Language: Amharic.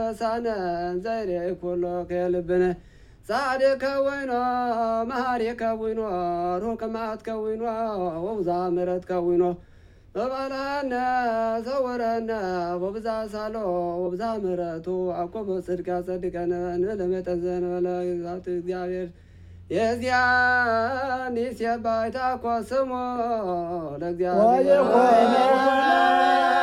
ረሳነ ዘይሬ ኩሎ ከልብነ ጻድቅ ከወይኖ መሐሪ ከወይኖ ሩቅ መዓት ከወይኖ ወብዛ ምሕረት ከወይኖ በባልሃነ ሰወረነ ወብዛ ሳሎ ወብዛ ምሕረቱ አቆበ ጽድቅ ያጸድቀነ ለመጠዘነ ለዛት እግዚአብሔር የዚያን ይሴባይታ ኮስሞ ለእግዚአብሔር